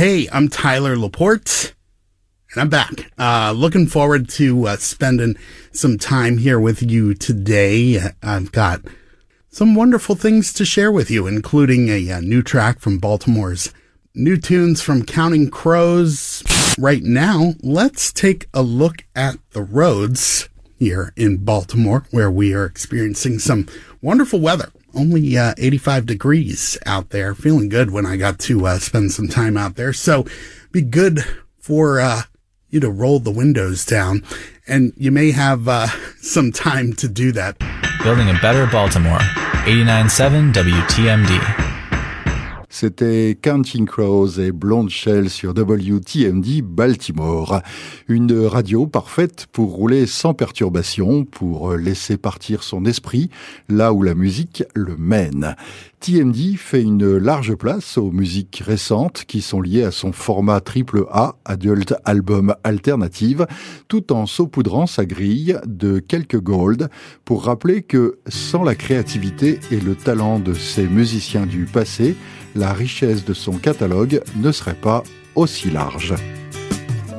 Hey, I'm Tyler Laporte, and I'm back. Looking forward to spending some time here with you today. I've got some wonderful things to share with you, including a new track from Baltimore's New Tunes from Counting Crows. Right now, let's take a look at the roads here in Baltimore, where we are experiencing some wonderful weather. Only 85 degrees out there. Feeling good when I got to spend some time out there. So be good for you to roll the windows down, and you may have some time to do that. Building a better Baltimore. 89.7 WTMD. C'était Counting Crows et Blonde Shell sur WTMD Baltimore. Une radio parfaite pour rouler sans perturbation, pour laisser partir son esprit là où la musique le mène. TMD fait une large place aux musiques récentes qui sont liées à son format AAA, Adult Album Alternative, tout en saupoudrant sa grille de quelques gold pour rappeler que sans la créativité et le talent de ces musiciens du passé, la richesse de son catalogue ne serait pas aussi large.